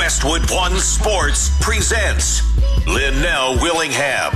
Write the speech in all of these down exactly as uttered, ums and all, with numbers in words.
Westwood One Sports presents Linnell Willingham.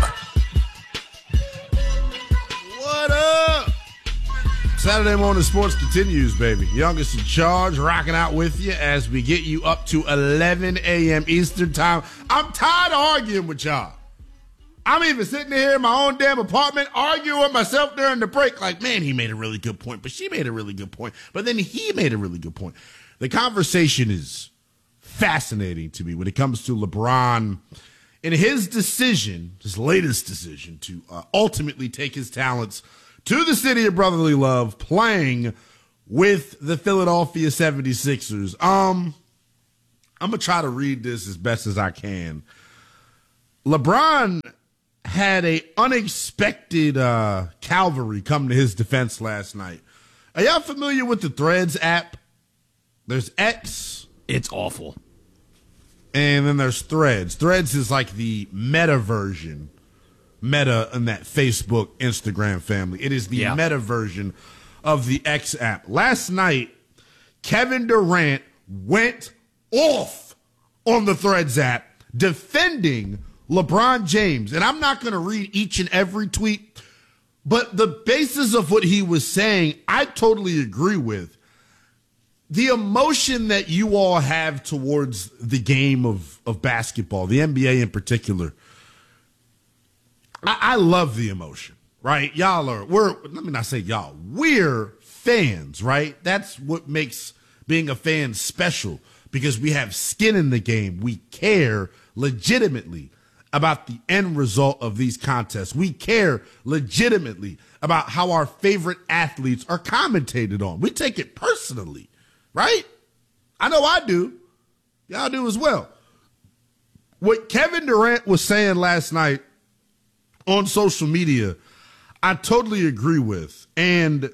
What up? Saturday Morning Sports continues, baby. Youngest in charge, rocking out with you as we get you up to eleven a.m. Eastern time. I'm tired of arguing with y'all. I'm even sitting here in my own damn apartment arguing with myself during the break like, man, he made a really good point, but she made a really good point, but then he made a really good point. The conversation is fascinating to me when it comes to LeBron and his decision, his latest decision, to uh, ultimately take his talents to the city of brotherly love, playing with the Philadelphia seventy-sixers. Um, I'm going to try to read this as best as I can. LeBron had a unexpected uh, cavalry come to his defense last night. Are y'all familiar with the Threads app? There's X. It's awful. And then there's Threads. Threads is like the meta version. Meta in that Facebook, Instagram family. It is the yeah. meta version of the X app. Last night, Kevin Durant went off on the Threads app defending LeBron James. And I'm not going to read each and every tweet, but the basis of what he was saying, I totally agree with. The emotion that you all have towards the game of, of basketball, the N B A in particular, I, I love the emotion, right? Y'all are, we're, let me not say y'all, we're fans, right? That's what makes being a fan special, because we have skin in the game. We care legitimately about the end result of these contests. We care legitimately about how our favorite athletes are commentated on. We take it personally. Right? I know I do. Y'all do as well. What Kevin Durant was saying last night on social media, I totally agree with. And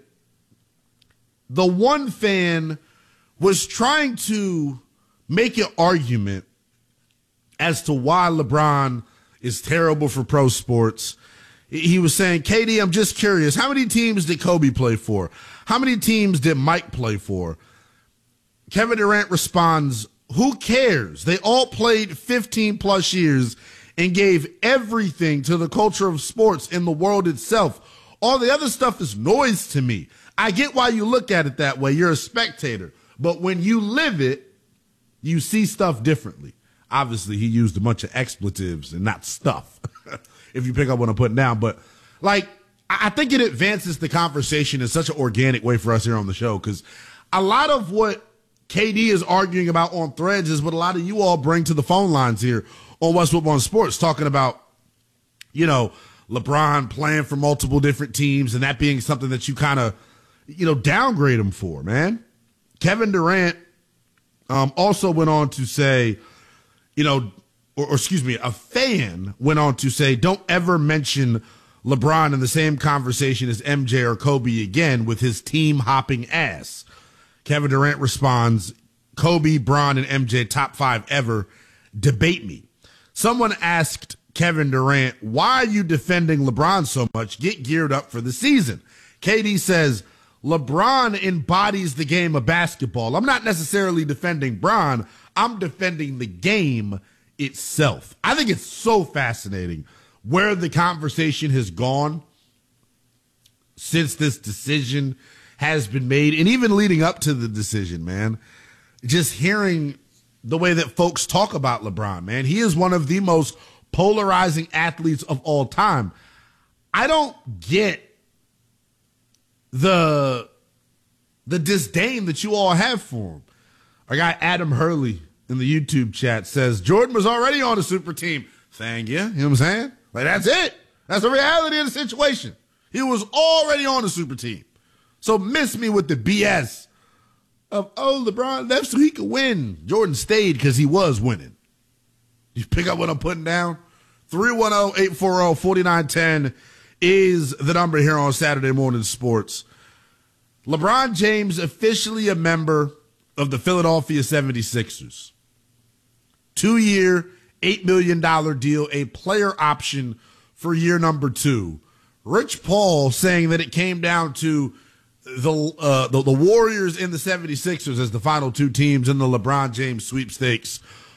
the one fan was trying to make an argument as to why LeBron is terrible for pro sports. He was saying, K D, I'm just curious, how many teams did Kobe play for? How many teams did Mike play for? Kevin Durant responds, who cares? They all played fifteen plus years and gave everything to the culture of sports in the world itself. All the other stuff is noise to me. I get why you look at it that way. You're a spectator. But when you live it, you see stuff differently. Obviously, he used a bunch of expletives and not stuff, if you pick up what I'm putting down. But, like, I think it advances the conversation in such an organic way for us here on the show, because a lot of what K D is arguing about on Threads is what a lot of you all bring to the phone lines here on Westwood One Sports, talking about, you know, LeBron playing for multiple different teams and that being something that you kind of, you know, downgrade him for, man. Kevin Durant um, also went on to say, you know, or, or excuse me, a fan went on to say, don't ever mention LeBron in the same conversation as M J or Kobe again with his team hopping ass. Kevin Durant responds, Kobe, Bron, and M J top five ever. Debate me. Someone asked Kevin Durant, why are you defending LeBron so much? Get geared up for the season. K D says, LeBron embodies the game of basketball. I'm not necessarily defending Bron. I'm defending the game itself. I think it's so fascinating where the conversation has gone since this decision has been made, and even leading up to the decision, man. Just hearing the way that folks talk about LeBron, man. He is one of the most polarizing athletes of all time. I don't get the the disdain that you all have for him. Our guy Adam Hurley in the YouTube chat says, Jordan was already on the super team. Thank you. You know what I'm saying? Like, that's it. That's the reality of the situation. He was already on the super team. So miss me with the B S of, oh, LeBron left so he could win. Jordan stayed because he was winning. You pick up what I'm putting down? three one zero, eight four zero, four nine one zero is the number here on Saturday Morning Sports. LeBron James officially a member of the Philadelphia seventy-sixers. Two-year, eight million dollars deal, a player option for year number two. Rich Paul saying that it came down to the, uh, the the Warriors and the seventy-sixers as the final two teams in the LeBron James sweepstakes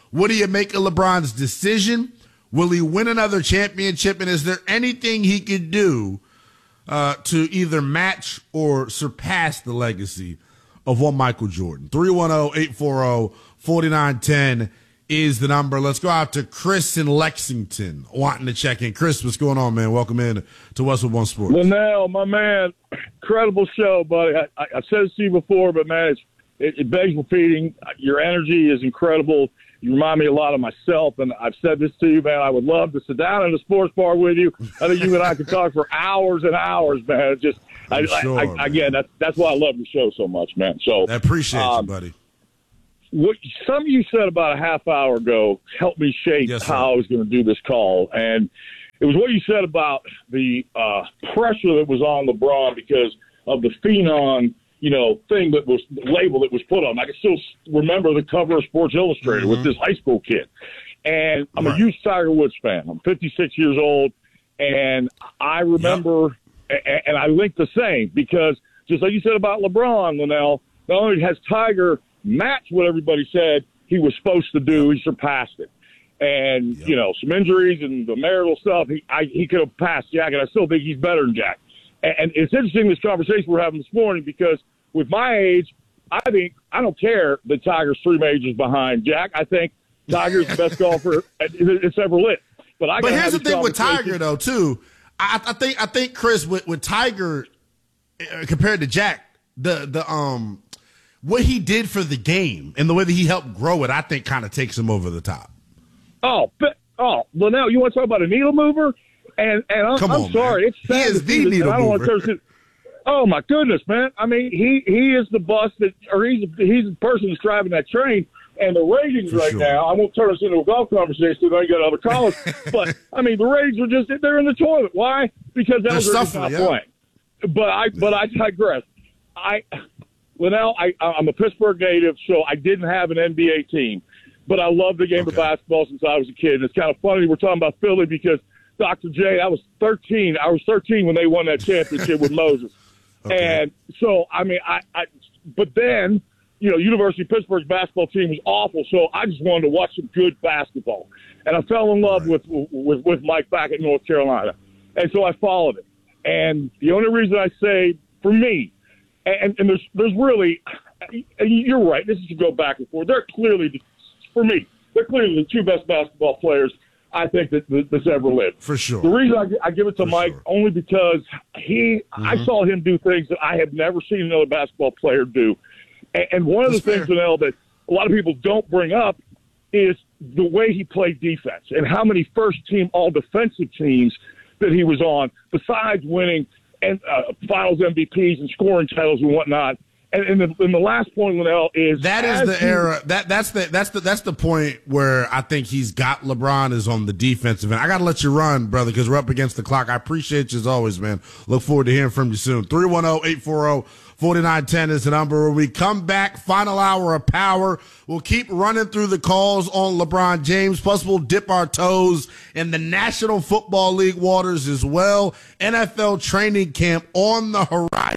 What do you make of LeBron's decision? Will he win another championship? And is there anything he could do uh, to either match or surpass the legacy of one Michael Jordan? three one zero, eight four zero, four nine one zero is the number. Let's go out to Chris in Lexington wanting to check in. Chris, what's going on, man? Welcome in to Westwood One Sports. Linnell, my man, incredible show, buddy. I, I, I've said this to you before, but, man, it's, it, it begs repeating. Your energy is incredible. You remind me a lot of myself, and I've said this to you, man. I would love to sit down in a sports bar with you. I think you and I could talk for hours and hours, man. It's just, I, sure, I, I, man. again, that's that's why I love the show so much, man. So I appreciate um, you, buddy. What some of you said about a half hour ago helped me shape yes, how I was going to do this call, and it was what you said about the uh, pressure that was on LeBron because of the phenom, you know, thing that was the label that was put on. I can still remember the cover of Sports Illustrated mm-hmm. with this high school kid, and I'm right. a huge Tiger Woods fan. I'm fifty-six years old, and I remember, yep. and, and I link the same because just like you said about LeBron, Linnell, not only has Tiger match what everybody said he was supposed to do, he surpassed it. And, yep. you know, some injuries and the marital stuff, he I, he could have passed Jack, and I still think he's better than Jack. And, and it's interesting, this conversation we're having this morning, because with my age, I think I don't care that Tiger's three majors behind Jack. I think Tiger's the best golfer it's ever lit. But, I but here's the thing with Tiger, though, too. I, I think, I think Chris, with, with Tiger uh, compared to Jack, the the um. what he did for the game and the way that he helped grow it, I think kind of takes him over the top. Oh, but, oh, Linnell, you want to talk about a needle mover? And and I'm, Come I'm on, sorry, man. it's sad he is the this, needle I don't mover. Want to oh my goodness, man! I mean, he he is the bus that, or he's he's the person that's driving that train. And the ratings for right sure. now, I won't turn us into a golf conversation so I got other callers. But I mean, the ratings are just they're in the toilet. Why? Because Ellsworth's not yeah. playing. But I but I digress. I. Linnell, I, I'm a Pittsburgh native, so I didn't have an N B A team, but I loved the game okay. of basketball since I was a kid. And it's kind of funny we're talking about Philly because Doctor J, I was thirteen. I was thirteen when they won that championship with Moses. Okay. And so, I mean, I, I, but then, you know, University of Pittsburgh's basketball team was awful, so I just wanted to watch some good basketball. And I fell in love right. with, with, with Mike back at North Carolina. And so I followed it. And the only reason I say, for me, And, and there's there's really, you're right, this is to go back and forth. They're clearly, for me, they're clearly the two best basketball players I think that, that that's ever lived. For sure. The reason I, I give it to For Mike, sure. only because he, mm-hmm. I saw him do things that I have never seen another basketball player do. And, and one of that's the fair. things, Linnell, that a lot of people don't bring up is the way he played defense and how many first-team all-defensive teams that he was on, besides winning and uh, finals M V Ps and scoring titles and whatnot. And, and, the, and the last point, Linnell, is that is the he, era. That that's the that's the that's the point where I think he's got LeBron is on the defensive end. I got to let you run, brother, because we're up against the clock. I appreciate you as always, man. Look forward to hearing from you soon. three one zero, eight four zero, four nine one zero is the number. When we come back, final hour of power. We'll keep running through the calls on LeBron James. Plus, we'll dip our toes in the National Football League waters as well. N F L training camp on the horizon.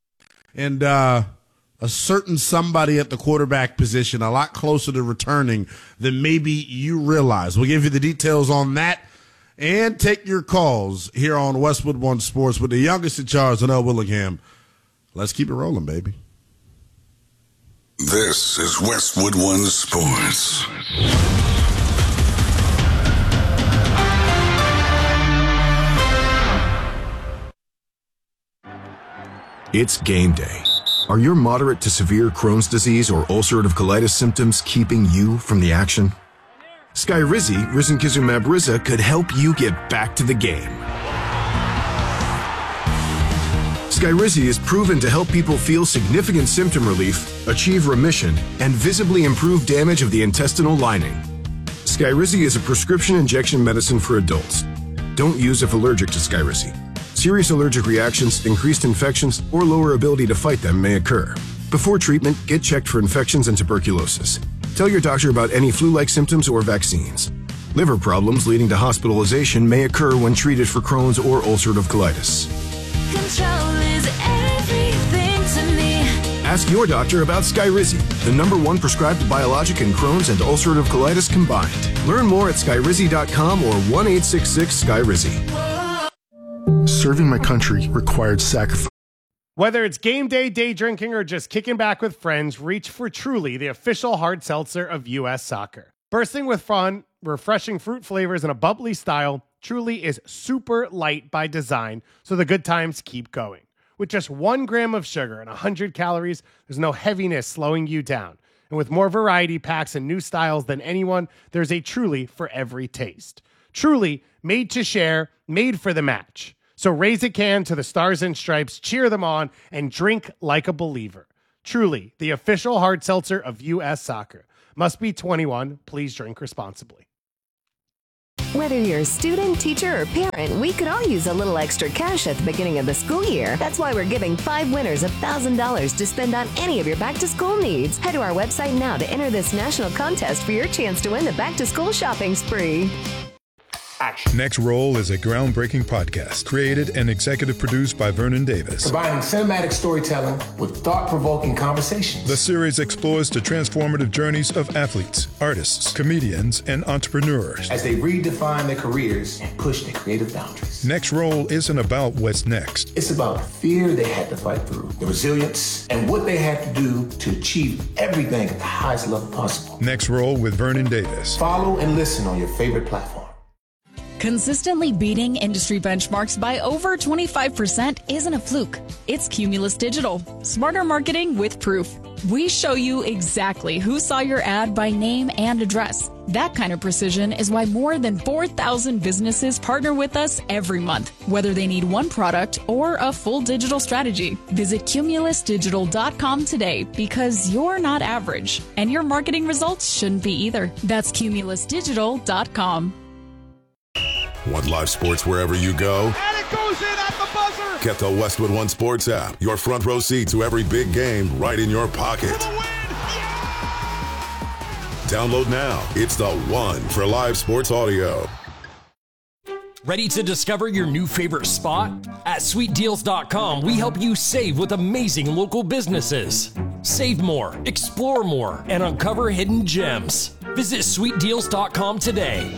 And uh, a certain somebody at the quarterback position a lot closer to returning than maybe you realize. We'll give you the details on that and take your calls here on Westwood One Sports with the youngest in charge, Linnell Willingham. Let's keep it rolling, baby. This is Westwood One Sports. It's game day. Are your moderate to severe Crohn's disease or ulcerative colitis symptoms keeping you from the action? Skyrizi, risankizumab Riza, could help you get back to the game. Skyrizi is proven to help people feel significant symptom relief, achieve remission, and visibly improve damage of the intestinal lining. Skyrizi is a prescription injection medicine for adults. Don't use if allergic to Skyrizi. Serious allergic reactions, increased infections, or lower ability to fight them may occur. Before treatment, get checked for infections and tuberculosis. Tell your doctor about any flu-like symptoms or vaccines. Liver problems leading to hospitalization may occur when treated for Crohn's or ulcerative colitis. Control is everything to me. Ask your doctor about Skyrizi, the number one prescribed biologic in Crohn's and ulcerative colitis combined. Learn more at skyrizi dot com or one eight six six Skyrizi. Serving my country required sacrifice. Whether it's game day, day drinking, or just kicking back with friends, reach for Truly, the official hard seltzer of U S Soccer. Bursting with fun, refreshing fruit flavors, and a bubbly style, Truly is super light by design, so the good times keep going. With just one gram of sugar and one hundred calories, there's no heaviness slowing you down. And with more variety packs and new styles than anyone, there's a Truly for every taste. Truly, made to share, made for the match. So raise a can to the Stars and Stripes, cheer them on, and drink like a believer. Truly, the official hard seltzer of U S Soccer. Must be twenty-one. Please drink responsibly. Whether you're a student, teacher, or parent, we could all use a little extra cash at the beginning of the school year. That's why we're giving five winners one thousand dollars to spend on any of your back-to-school needs. Head to our website now to enter this national contest for your chance to win the back-to-school shopping spree. Action. Next Roll is a groundbreaking podcast created and executive produced by Vernon Davis. Combining cinematic storytelling with thought-provoking conversations. The series explores the transformative journeys of athletes, artists, comedians, and entrepreneurs as they redefine their careers and push their creative boundaries. Next Roll isn't about what's next. It's about the fear they had to fight through, the resilience, and what they had to do to achieve everything at the highest level possible. Next Roll with Vernon Davis. Follow and listen on your favorite platform. Consistently beating industry benchmarks by over twenty-five percent isn't a fluke. It's Cumulus Digital. Smarter marketing with proof. We show you exactly who saw your ad by name and address. That kind of precision is why more than four thousand businesses partner with us every month, whether they need one product or a full digital strategy. Visit cumulus digital dot com today because you're not average, and your marketing results shouldn't be either. That's cumulus digital dot com. Want live sports wherever you go? And it goes in at the buzzer! Get the Westwood One Sports app. Your front row seat to every big game right in your pocket. Download now. It's the one for live sports audio. Ready to discover your new favorite spot? At sweet deals dot com, we help you save with amazing local businesses. Save more, explore more, and uncover hidden gems. Visit sweet deals dot com today.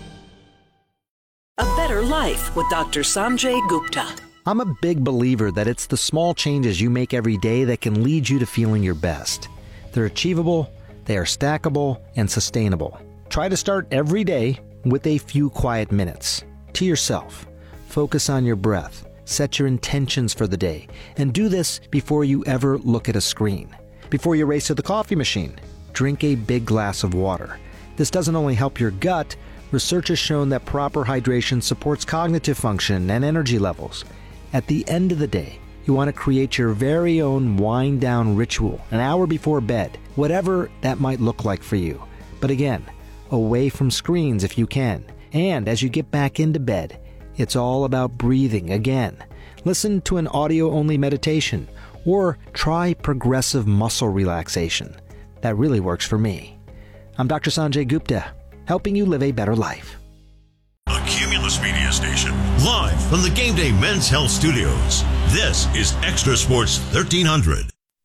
A better life with Doctor Sanjay Gupta. I'm a big believer that it's the small changes you make every day that can lead you to feeling your best. They're achievable, they are stackable, and sustainable. Try to start every day with a few quiet minutes. To yourself. Focus on your breath. Set your intentions for the day. And do this before you ever look at a screen. Before you race to the coffee machine, drink a big glass of water. This doesn't only help your gut. Research has shown that proper hydration supports cognitive function and energy levels. At the end of the day, you want to create your very own wind-down ritual an hour before bed, whatever that might look like for you. But again, away from screens if you can. And as you get back into bed, it's all about breathing again. Listen to an audio-only meditation or try progressive muscle relaxation. That really works for me. I'm Doctor Sanjay Gupta, helping you live a better life. A Cumulus Media Station, live from the Game Day Men's Health Studios. This is Extra Sports thirteen hundred.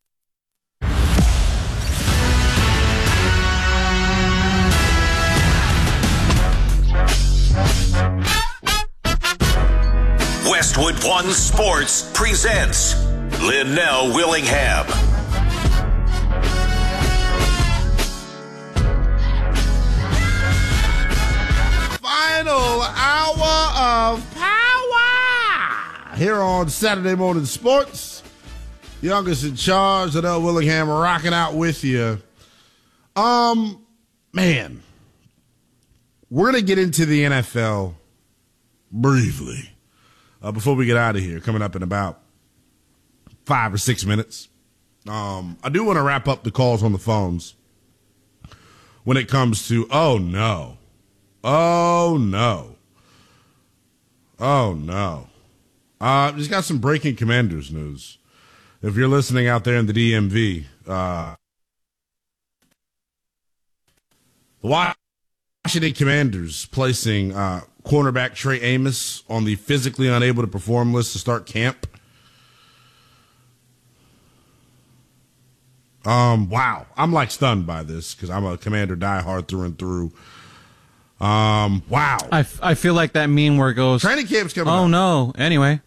Westwood One Sports presents Linnell Willingham. Final hour of power here on Saturday Morning Sports. Youngest in charge, Linnell Willingham, rocking out with you. Um, man, we're gonna get into the N F L briefly uh, before we get out of here. Coming up in about five or six minutes. Um, I do want to wrap up the calls on the phones when it comes to oh no. Oh, no. Oh, no. Uh, just got some breaking Commanders news. If you're listening out there in the D M V, uh, the Washington Commanders placing uh, cornerback Trey Amos on the physically unable to perform list to start camp. Um, wow. I'm like stunned by this because I'm a Commander diehard through and through. Um, wow. I, f- I feel like that meme where it goes, training camp's coming oh up. no. Anyway.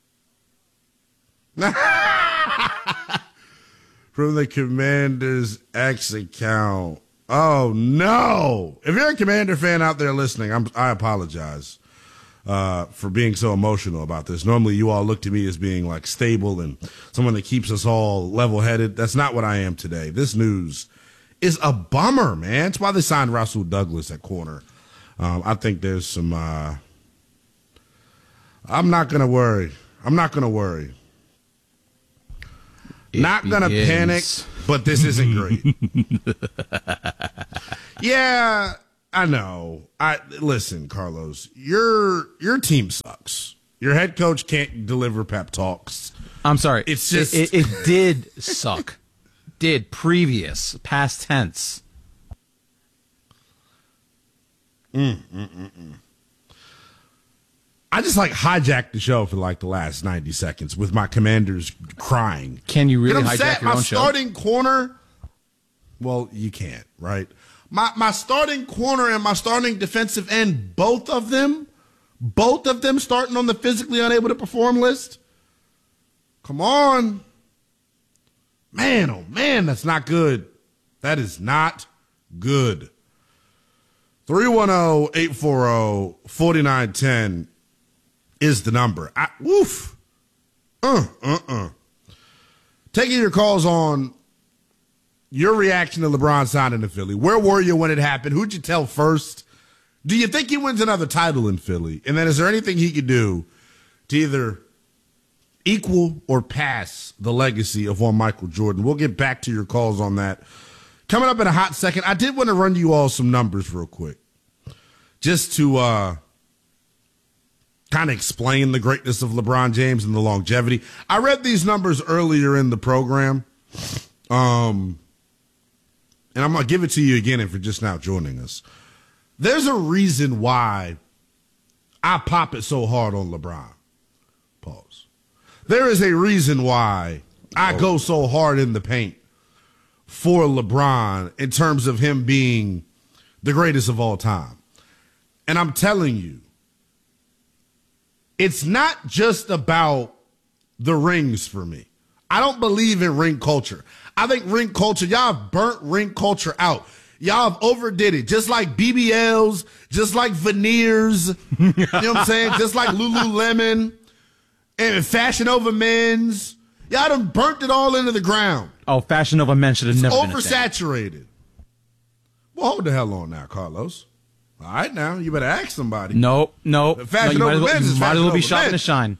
From the Commander's X account. Oh no. If you're a Commander fan out there listening, I'm, I apologize. Uh, for being so emotional about this. Normally you all look to me as being like stable and someone that keeps us all level-headed. That's not what I am today. This news is a bummer, man. That's why they signed Rasul Douglas at corner. Um, I think there's some, uh, I'm not going to worry. I'm not going to worry. It not going to panic, but this isn't great. Yeah. I know. I listen, Carlos. Your your team sucks. Your head coach can't deliver pep talks. I'm sorry. It's just it, it, it did suck. Did previous past tense. Mm, mm, mm, mm. I just like hijacked the show for like the last ninety seconds with my Commanders crying. Can you really hijack hijack your my own show? My starting corner. Well, you can't, right? My my starting corner and my starting defensive end, both of them, both of them starting on the physically unable to perform list. Come on. Man, oh man, that's not good. That is not good. three one zero, eight four zero, four nine one zero is the number. I, woof. Uh, uh, uh. Taking your calls on your reaction to LeBron signing to Philly. Where were you when it happened? Who'd you tell first? Do you think he wins another title in Philly? And then is there anything he could do to either equal or pass the legacy of one Michael Jordan? We'll get back to your calls on that. Coming up in a hot second, I did want to run you all some numbers real quick. Just to uh, kind of explain the greatness of LeBron James and the longevity. I read these numbers earlier in the program. Um... And I'm going to give it to you again if you're just now joining us. There's a reason why I pop it so hard on LeBron. Pause. There is a reason why I go so hard in the paint for LeBron in terms of him being the greatest of all time. And I'm telling you, it's not just about the rings for me. I don't believe in ring culture. I think ring culture, y'all have burnt ring culture out. Y'all have overdid it. Just like B B Ls, just like veneers, you know what I'm saying? Just like Lululemon and Fashion Over Men's. Y'all done burnt it all into the ground. Oh, Fashion Over Men should have never been oversaturated. Well, hold the hell on now, Carlos. All right, now, you better ask somebody. Nope, nope. Fashion no, Over well, Men's is might Fashion as well be Over shopping Men. to shine.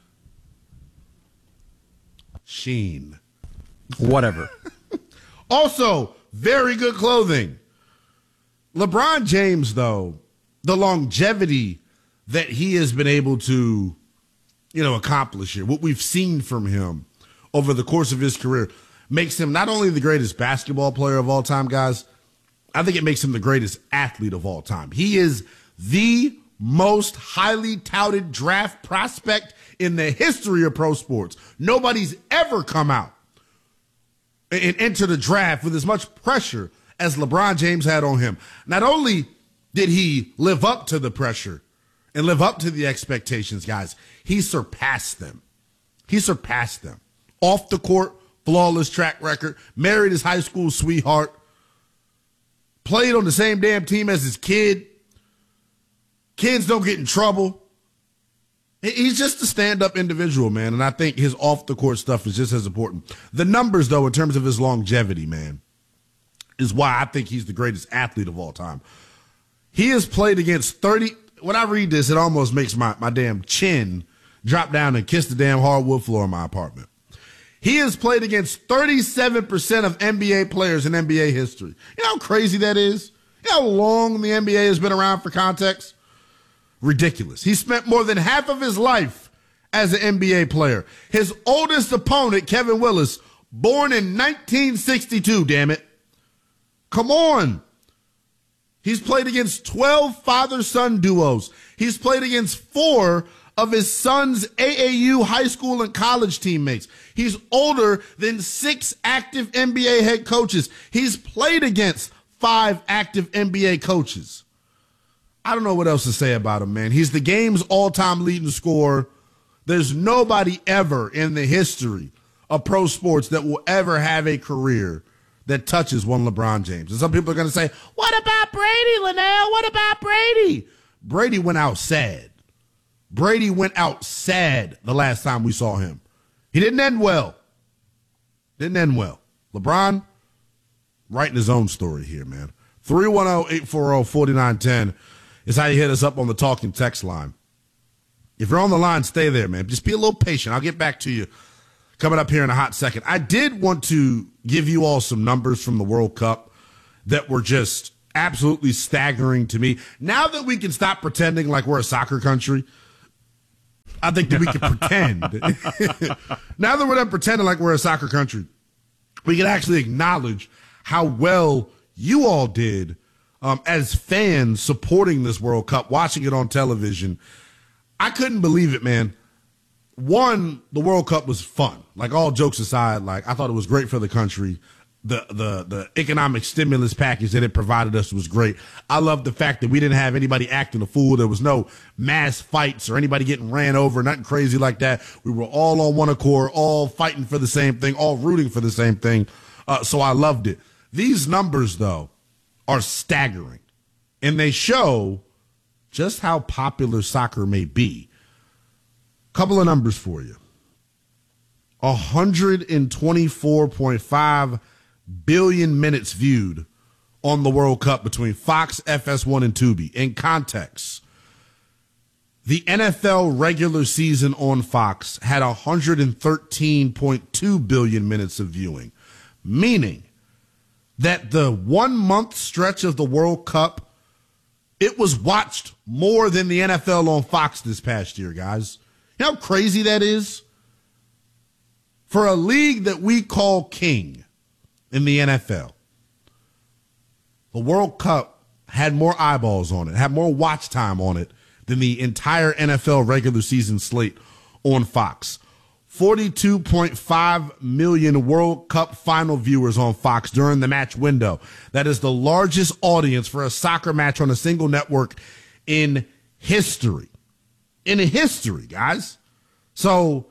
Sheen. Whatever. Also, very good clothing. LeBron James, though, the longevity that he has been able to, you know, accomplish here, what we've seen from him over the course of his career, makes him not only the greatest basketball player of all time, guys, I think it makes him the greatest athlete of all time. He is the most highly touted draft prospect in the history of pro sports. Nobody's ever come out and entered the draft with as much pressure as LeBron James had on him. Not only did he live up to the pressure and live up to the expectations, guys, he surpassed them. He surpassed them. Off the court, flawless track record, married his high school sweetheart, played on the same damn team as his kid. Kids don't get in trouble. He's just a stand-up individual, man, and I think his off-the-court stuff is just as important. The numbers, though, in terms of his longevity, man, is why I think he's the greatest athlete of all time. He has played against thirty – when I read this, it almost makes my, my damn chin drop down and kiss the damn hardwood floor in my apartment. He has played against thirty-seven percent of N B A players in N B A history. You know how crazy that is? You know how long the N B A has been around for context? Ridiculous. He spent more than half of his life as an N B A player. His oldest opponent, Kevin Willis, born in nineteen sixty-two, damn it. Come on. He's played against twelve father-son duos. He's played against four of his son's A A U high school and college teammates. He's older than six active N B A head coaches. He's played against five active N B A coaches. I don't know what else to say about him, man. He's the game's all-time leading scorer. There's nobody ever in the history of pro sports that will ever have a career that touches one LeBron James. And some people are going to say, what about Brady, Linnell? What about Brady? Brady went out sad. Brady went out sad the last time we saw him. He didn't end well. Didn't end well. LeBron, writing his own story here, man. three one zero, eight four zero, four nine one zero is how you hit us up on the talking text line. If you're on the line, stay there, man. Just be a little patient. I'll get back to you coming up here in a hot second. I did want to give you all some numbers from the World Cup that were just absolutely staggering to me. Now that we can stop pretending like we're a soccer country, I think that we can pretend. Now that we're not pretending like we're a soccer country, we can actually acknowledge how well you all did um, as fans supporting this World Cup, watching it on television. I couldn't believe it, man. One, the World Cup was fun. Like, all jokes aside, like, I thought it was great for the country. The the the economic stimulus package that it provided us was great. I love the fact that we didn't have anybody acting a fool. There was no mass fights or anybody getting ran over, nothing crazy like that. We were all on one accord, all fighting for the same thing, all rooting for the same thing. Uh, so I loved it. These numbers, though, are staggering, and they show just how popular soccer may be. Couple of numbers for you. one hundred twenty-four point five billion minutes viewed on the World Cup between Fox, F S one, and Tubi. In context, the N F L regular season on Fox had one hundred thirteen point two billion minutes of viewing, meaning that the one-month stretch of the World Cup, it was watched more than the N F L on Fox this past year, guys. You know how crazy that is? For a league that we call king in the N F L, the World Cup had more eyeballs on it, had more watch time on it than the entire N F L regular season slate on Fox. forty-two point five million World Cup final viewers on Fox during the match window. That is the largest audience for a soccer match on a single network in history. In history, guys. So,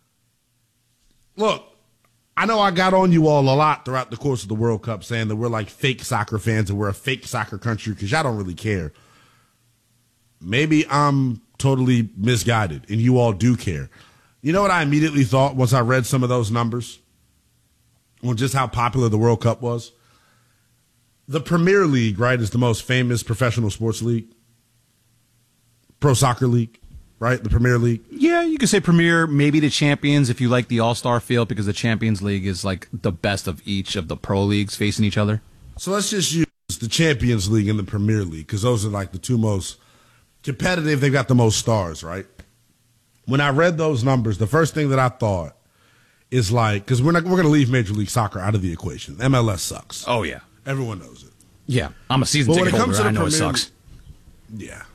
look, I know I got on you all a lot throughout the course of the World Cup saying that we're like fake soccer fans and we're a fake soccer country because y'all don't really care. Maybe I'm totally misguided and you all do care. You know what I immediately thought once I read some of those numbers on just how popular the World Cup was? The Premier League, right, is the most famous professional sports league. Pro soccer league, right? The Premier League. Yeah, you could say Premier, maybe the Champions if you like the All-Star field, because the Champions League is like the best of each of the pro leagues facing each other. So let's just use the Champions League and the Premier League because those are like the two most competitive. They've got the most stars, right? When I read those numbers, the first thing that I thought is like, because we're not we're going to leave Major League Soccer out of the equation. M L S sucks. Oh yeah, everyone knows it. Yeah, I'm a season ticket holder. I know Premier, it sucks. Yeah.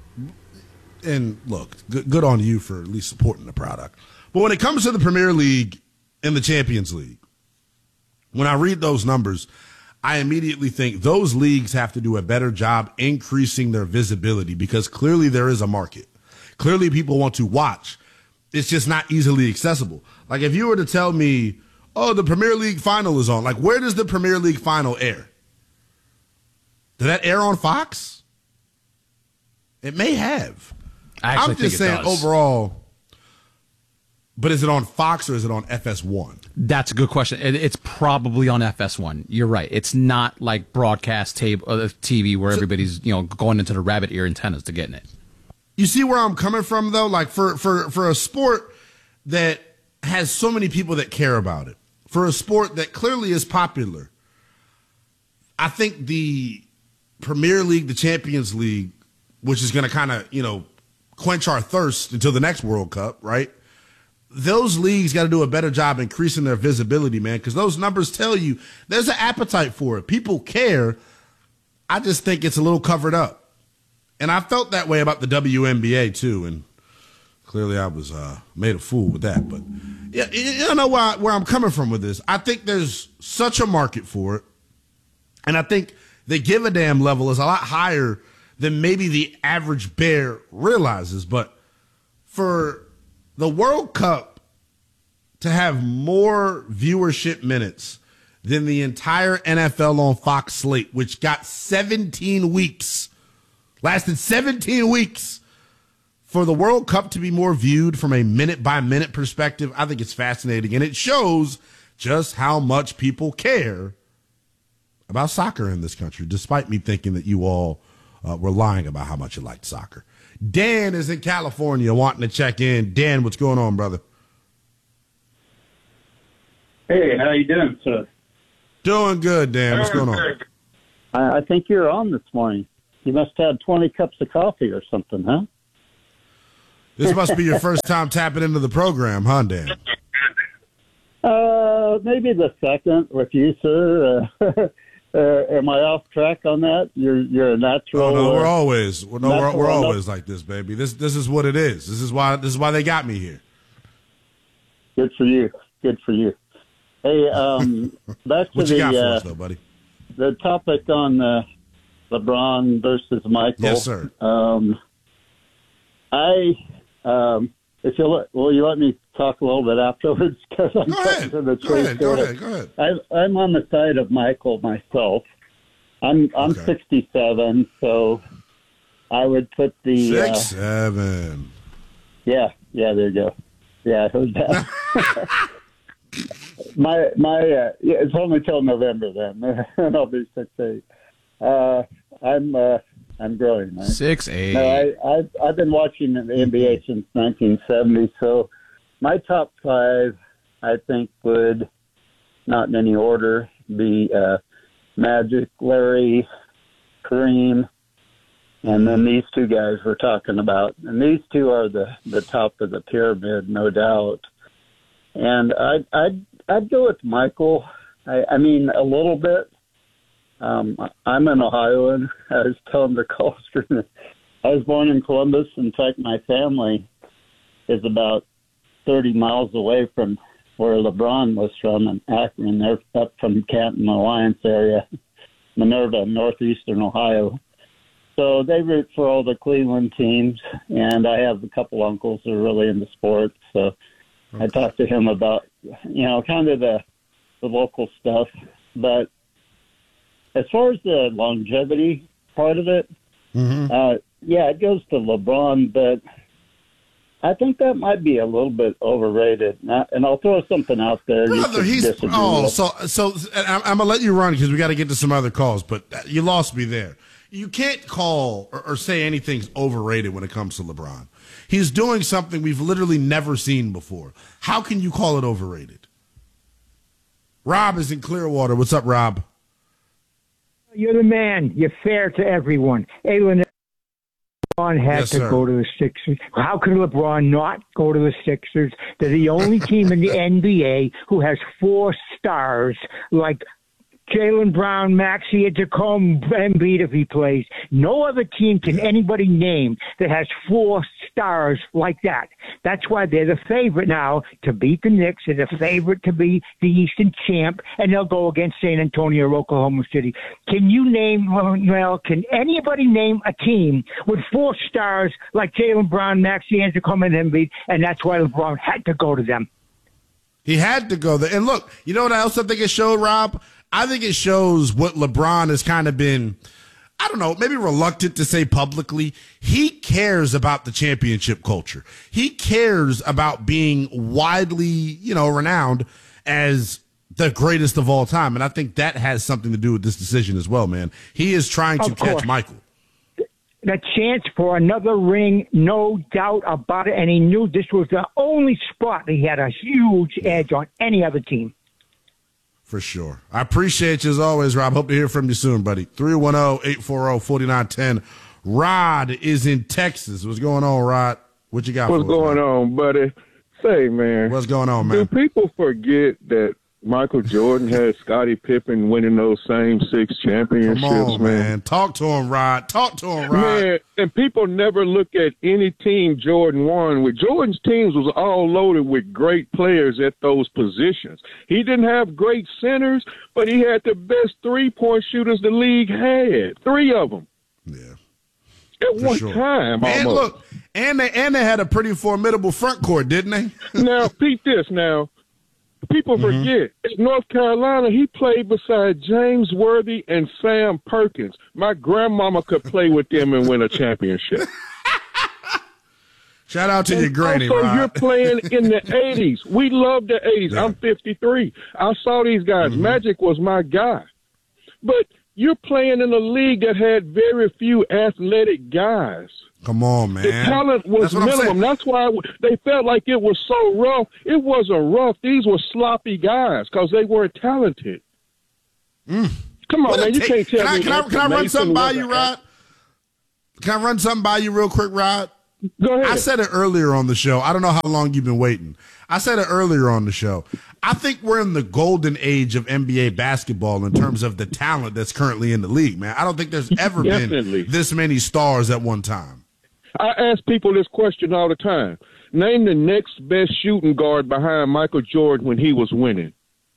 And look, good, good on you for at least supporting the product. But when it comes to the Premier League and the Champions League, when I read those numbers, I immediately think those leagues have to do a better job increasing their visibility because clearly there is a market. Clearly people want to watch. It's just not easily accessible. Like if you were to tell me, oh, the Premier League final is on, like where does the Premier League final air? Did that air on Fox? It may have. I actually I'm just think it saying does. Overall, but is it on Fox or is it on F S one? That's a good question. It, it's probably on F S one. You're right. It's not like broadcast tape, uh, T V where so, everybody's you know going into the rabbit ear antennas to getting it. You see where I'm coming from, though? Like for, for, for a sport that has so many people that care about it, for a sport that clearly is popular, I think the Premier League, the Champions League, which is going to kind of, you know, quench our thirst until the next World Cup, right? Those leagues got to do a better job increasing their visibility, man, because those numbers tell you there's an appetite for it. People care. I just think it's a little covered up. And I felt that way about the W N B A too, and clearly I was uh, made a fool with that. But yeah, you know where, I, where I'm coming from with this. I think there's such a market for it, and I think the give a damn level is a lot higher than maybe the average bear realizes. But for the World Cup to have more viewership minutes than the entire N F L on Fox slate, which got seventeen weeks, lasted seventeen weeks, for the World Cup to be more viewed from a minute-by-minute perspective, I think it's fascinating. And it shows just how much people care about soccer in this country, despite me thinking that you all uh, were lying about how much you liked soccer. Dan is in California wanting to check in. Dan, what's going on, brother? Hey, how you doing, sir? Doing good, Dan. What's going on? I, I think you're on this morning. You must have had twenty cups of coffee or something, huh? This must be your first time tapping into the program, huh, Dan? Uh, maybe the second with you, sir. Uh, uh, am I off track on that? You're you're a natural. Oh, no, we're uh, always no, we're, we're always like this, baby. This this is what it is. This is why this is why they got me here. Good for you. Good for you. Hey, um, back to what you the got for uh, us, though, buddy? The topic on uh, LeBron versus Michael. Yes, sir. Um, I, um, if you let, will you let me talk a little bit afterwards? Because I'm go ahead. To the Go ahead. Go ahead. Go ahead. I, I'm on the side of Michael myself. I'm I'm Okay. sixty-seven, so I would put the Six, uh, seven. yeah, yeah. There you go. Yeah, I heard that. my my uh, yeah, it's only till November then, and I'll be six eight. Uh, I'm uh, I'm growing. Right? Six eight. No, I I've, I've been watching the N B A since nineteen seventy. So my top five, I think, would not in any order be uh, Magic, Larry, Kareem, and then these two guys we're talking about. And these two are the, the top of the pyramid, no doubt. And I'd, I'd, I'd go with Michael. I, I mean, a little bit. Um, I'm an Ohioan. I was telling the call screen, I was born in Columbus. In fact, my family is about thirty miles away from where LeBron was from in Akron. They're up from Canton, Alliance area, Minerva, northeastern Ohio. So they root for all the Cleveland teams, and I have a couple uncles who are really into sports. So I talked to him about, you know, kind of the the local stuff. But as far as the longevity part of it, mm-hmm. uh, yeah, it goes to LeBron, but I think that might be a little bit overrated. And, I, and I'll throw something out there. Brother, he's disagree oh, with. so so. I'm, I'm gonna let you run because we got to get to some other calls. But you lost me there. You can't call or, or say anything's overrated when it comes to LeBron. He's doing something we've literally never seen before. How can you call it overrated? Rob is in Clearwater. What's up, Rob? You're the man. You're fair to everyone. Hey, LeBron had Yes, to sir. go to the Sixers. How could LeBron not go to the Sixers? They're the only team in the N B A who has four stars like Jaylen Brown, Maxey, and Jacob Embiid if he plays. No other team can anybody name that has four stars like that. That's why they're the favorite now to beat the Knicks. They're the favorite to be the Eastern champ, and they'll go against San Antonio or Oklahoma City. Can you name, well, can anybody name a team with four stars like Jaylen Brown, Maxey, and Jacob Embiid? And that's why LeBron had to go to them. He had to go there. And look, you know what else I think it showed, Rob? I think it shows what LeBron has kind of been, I don't know, maybe reluctant to say publicly. He cares about the championship culture. He cares about being widely, you know, renowned as the greatest of all time. And I think that has something to do with this decision as well, man. He is trying to Of course. catch Michael. The chance for another ring, no doubt about it. And he knew this was the only spot he had a huge edge on any other team. For sure. I appreciate you as always, Rob. Hope to hear from you soon, buddy. three one zero, eight four zero, four nine one zero. Rod is in Texas. What's going on, Rod? What you got What's for us, going Rod? on, buddy? Say, man. What's going on, man? Do people forget that Michael Jordan had Scottie Pippen winning those same six championships, Come on, man. man. Talk to him, Rod. Talk to him, Rod. Man, and people never look at any team Jordan won with. Jordan's teams was all loaded with great players at those positions. He didn't have great centers, but he had the best three-point shooters the league had. Three of them. Yeah. At For one sure. time, And almost. look, and they and they had a pretty formidable front court, didn't they? Now, peep this now. People Mm-hmm. forget, at North Carolina, he played beside James Worthy and Sam Perkins. My grandmama could play with them and win a championship. Shout out to and your granny, also, Rod. you're playing in the eighties. We love the eighties. Yeah. I'm fifty-three. I saw these guys. Mm-hmm. Magic was my guy. But you're playing in a league that had very few athletic guys. Come on, man. The talent was That's what I'm saying. minimum. That's why they felt like it was so rough. It wasn't rough. These were sloppy guys because they weren't talented. Mm. Come on, What a man. You take- can't tell can I, me. can I, can I run Mason something by was you, a- Rod? Can I run something by you real quick, Rod? Go ahead. I said it earlier on the show. I don't know how long you've been waiting. I said it earlier on the show. I think we're in the golden age of N B A basketball in terms of the talent that's currently in the league, man. I don't think there's ever Definitely. been this many stars at one time. I ask people this question all the time. Name the next best shooting guard behind Michael Jordan when he was winning.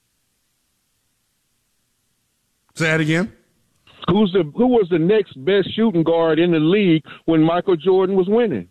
Say that again. Who's the who was the next best shooting guard in the league when Michael Jordan was winning?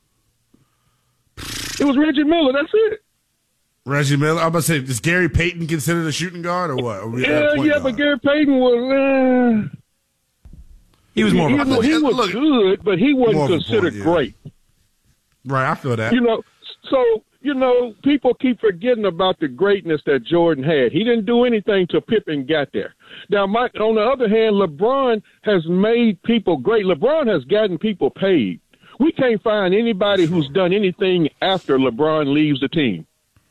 It was Reggie Miller. That's it. Reggie Miller. I'm about to say, is Gary Payton considered a shooting guard or what? Are we at a Yeah, point yeah, guard? but Gary Payton was. Uh, He was more he, of a- he, he was look, good, but he wasn't more of a considered point, yeah. great. Right, I feel that. You know, so, you know, people keep forgetting about the greatness that Jordan had. He didn't do anything till Pippen got there. Now, Mike, on the other hand, LeBron has made people great. LeBron has gotten people paid. We can't find anybody who's done anything after LeBron leaves the team.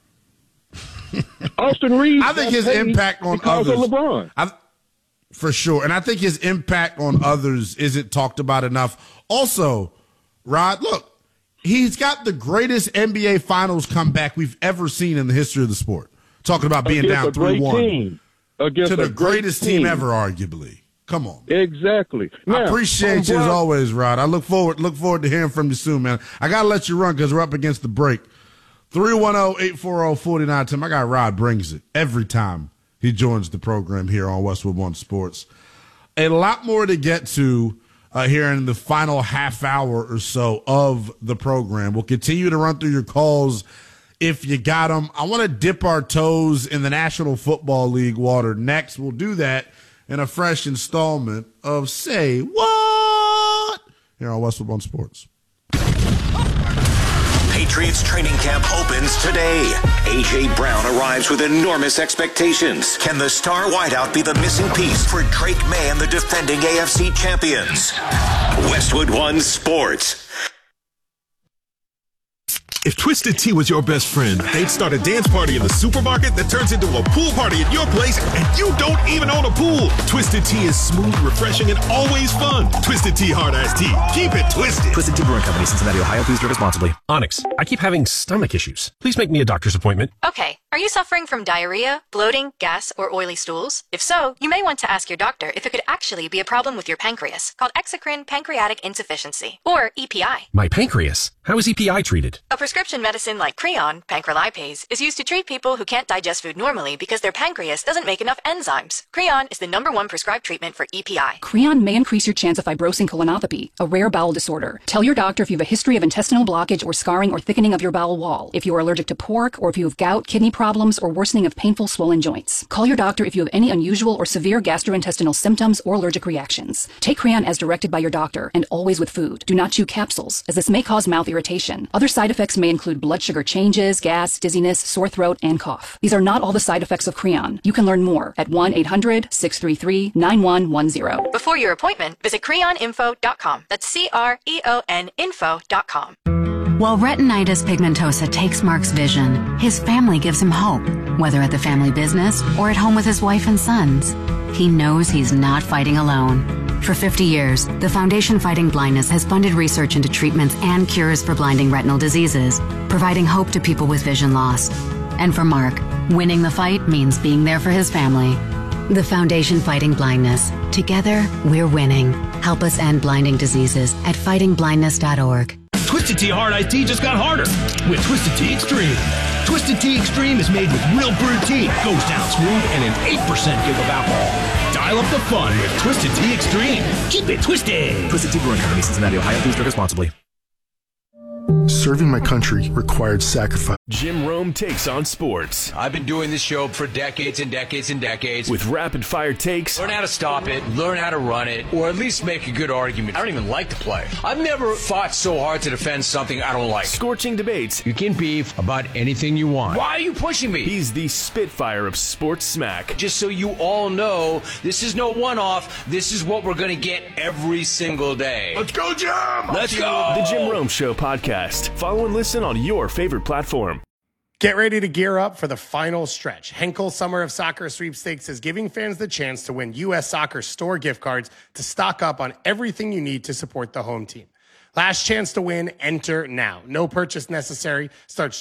Austin Reeves. I think got his paid impact on because others, of LeBron. I, for sure, and I think his impact on others isn't talked about enough. Also, Rod, look, he's got the greatest N B A Finals comeback we've ever seen in the history of the sport. Talking about being Against down a three great one team. Against to the a great greatest team team ever, arguably. Come on. Exactly. I Now, appreciate you on as Bron- always, Rod. I look forward look forward to hearing from you soon, man. I gotta let you run because we're up against the break. three one zero, eight four zero, four nine one zero. My guy Rod brings it every time he joins the program here on Westwood One Sports. A lot more to get to uh, here in the final half hour or so of the program. We'll continue to run through your calls if you got them. I want to dip our toes in the National Football League water next. We'll do that in a fresh installment of Say What here on Westwood One Sports. Patriots training camp opens today. A J. Brown arrives with enormous expectations. Can the star wideout be the missing piece for Drake May and the defending A F C champions? Westwood One Sports. If Twisted Tea was your best friend, they'd start a dance party in the supermarket that turns into a pool party at your place, and you don't even own a pool. Twisted Tea is smooth, refreshing, and always fun. Twisted Tea Hard Iced Tea. Keep it twisted. Twisted Tea Brewing Company, Cincinnati, Ohio. Please drink responsibly. Onyx, I keep having stomach issues. Please make me a doctor's appointment. Okay, are you suffering from diarrhea, bloating, gas, or oily stools? If so, you may want to ask your doctor if it could actually be a problem with your pancreas, called exocrine pancreatic insufficiency, or E P I. My pancreas. How is E P I treated? A prescription medicine like Creon, pancrelipase, is used to treat people who can't digest food normally because their pancreas doesn't make enough enzymes. Creon is the number one prescribed treatment for E P I. Creon may increase your chance of fibrosing colonopathy, a rare bowel disorder. Tell your doctor if you have a history of intestinal blockage or scarring or thickening of your bowel wall, if you are allergic to pork, or if you have gout, kidney problems, or worsening of painful swollen joints. Call your doctor if you have any unusual or severe gastrointestinal symptoms or allergic reactions. Take Creon as directed by your doctor, and always with food. Do not chew capsules, as this may cause mouth irritation. Other side effects may include blood sugar changes, gas, dizziness, sore throat, and cough. These are not all the side effects of Creon. You can learn more at one eight hundred, six three three, nine one one zero. Before your appointment, visit creon info dot com. That's C R E O N info dot com. While retinitis pigmentosa takes Mark's vision, his family gives him hope, whether at the family business or at home with his wife and sons. He knows he's not fighting alone. For fifty years, the Foundation Fighting Blindness has funded research into treatments and cures for blinding retinal diseases, providing hope to people with vision loss. And for Mark, Winning the fight means being there for his family. The Foundation Fighting Blindness. Together, we're winning. Help us end blinding diseases at fighting blindness dot org. Twisted Tea Hard Iced Tea just got harder with Twisted Tea Extreme. Twisted Tea Extreme is made with real brewed tea, goes down smooth, and an eight percent give of alcohol. Dial up the fun with Twisted Tea Extreme. Keep it twisted. Twisted Tea Brewing Company, Cincinnati, Ohio. Please drink responsibly. Serving my country required sacrifice. Jim Rome takes on sports. I've been doing this show for decades and decades and decades. With rapid fire takes. Learn how to stop it, learn how to run it, or at least make a good argument. I don't even like to play. I've never fought so hard to defend something I don't like. Scorching debates. You can beef about anything you want. Why are you pushing me? He's the Spitfire of sports smack. Just so you all know, this is no one-off. This is what we're going to get every single day. Let's go, Jim! Let's go! The Jim Rome Show podcast. Follow and listen on your favorite platform. Get ready to gear up for the final stretch. Henkel Summer of Soccer Sweepstakes is giving fans the chance to win U S Soccer store gift cards to stock up on everything you need to support the home team. Last chance to win, enter now. No purchase necessary. Starts